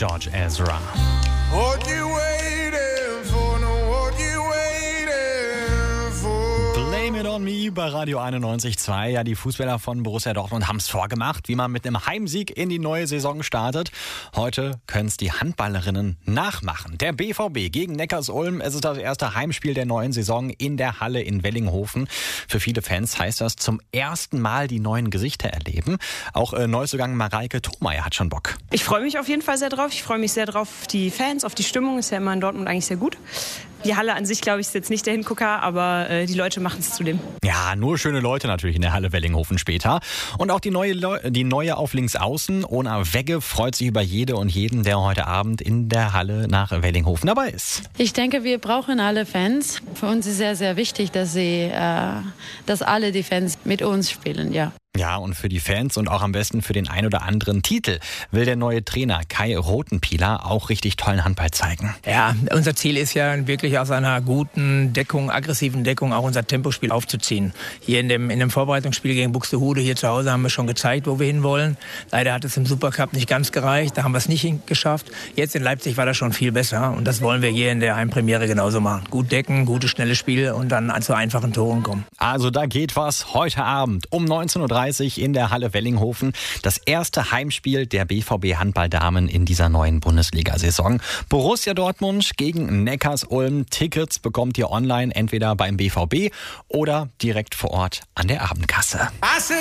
George Ezra. What you waiting for? No, what you waiting for? Blame it on me bei Radio 91.2. Ja, die Fußballer von Borussia Dortmund haben es vorgemacht, wie man mit einem Heimsieg in die neue Saison startet. Heute können es die Handballerinnen nachmachen. Der BVB gegen Neckarsulm. Es ist das erste Heimspiel der neuen Saison in der Halle in Wellinghofen. Für viele Fans heißt das zum ersten Mal die neuen Gesichter erleben. Auch Neuzugang Mareike Thomeier hat schon Bock. Ich freue mich auf jeden Fall sehr drauf. Ich freue mich sehr drauf auf die Fans, auf die Stimmung. Ist ja immer in Dortmund eigentlich sehr gut. Die Halle an sich, glaube ich, ist jetzt nicht der Hingucker, aber die Leute machen es zudem. Ja, nur schöne Leute natürlich in der Halle Wellinghofen später. Und auch die neue auf Linksaußen, Ona Wegge, freut sich über jede und jeden, der heute Abend in der Halle nach Wellinghofen dabei ist. Ich denke, wir brauchen alle Fans. Für uns ist sehr, sehr wichtig, dass alle die Fans mit uns spielen, ja. Ja, und für die Fans und auch am besten für den ein oder anderen Titel will der neue Trainer Kai Rotenpieler auch richtig tollen Handball zeigen. Ja, unser Ziel ist ja wirklich aus einer guten Deckung, aggressiven Deckung auch unser Tempospiel aufzuziehen. Hier in dem Vorbereitungsspiel gegen Buxtehude hier zu Hause haben wir schon gezeigt, wo wir hinwollen. Leider hat es im Supercup nicht ganz gereicht, da haben wir es nicht geschafft. Jetzt in Leipzig war das schon viel besser und das wollen wir hier in der Heimpremiere genauso machen. Gut decken, gutes, schnelles Spiel und dann zu einfachen Toren kommen. Also da geht was heute Abend um 19:30 Uhr in der Halle Wellinghofen. Das erste Heimspiel der BVB Handballdamen in dieser neuen Bundesliga-Saison. Borussia Dortmund gegen Neckarsulm. Tickets bekommt ihr online entweder beim BVB oder direkt vor Ort an der Abendkasse.